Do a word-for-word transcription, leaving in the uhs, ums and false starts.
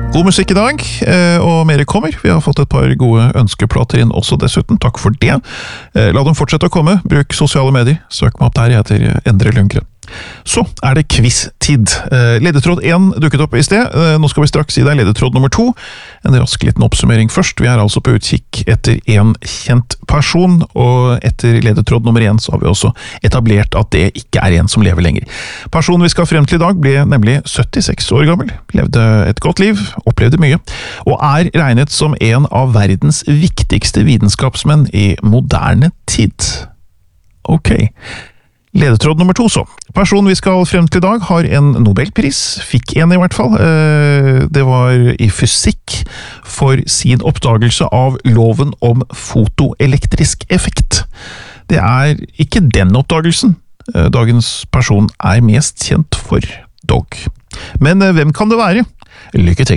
God musikk i dag, og mer kommer. Vi har fått et par gode ønskeplater inn også dessuten. Takk for det. La dem fortsette å komme. Bruk sosiale medier. Søk meg opp der. Jeg heter Endre Lundgren. Så er det quiz-tid. Ledetråd én dukket opp i sted. Nå skal vi straks gi deg ledetråd nummer to. En rask liten oppsummering først. Vi er altså på utkikk etter en kjent person, og etter ledetråd nummer én så har vi også etablert at det ikke er en som lever lenger. Personen vi skal frem til i dag ble nemlig syttiseks år gammel, levde et godt liv, opplevde mye, og er regnet som en av verdens viktigste vitenskapsmenn i moderne tid. Ok. Ledetråd nummer to så. Personen vi skal frem til i dag har en Nobelpris, fikk en i hvert fall. Det var i fysikk for sin oppdagelse av loven om fotoelektrisk effekt. Det er ikke den oppdagelsen dagens person er mest kjent for, dog. Men hvem kan det være? Lykke til!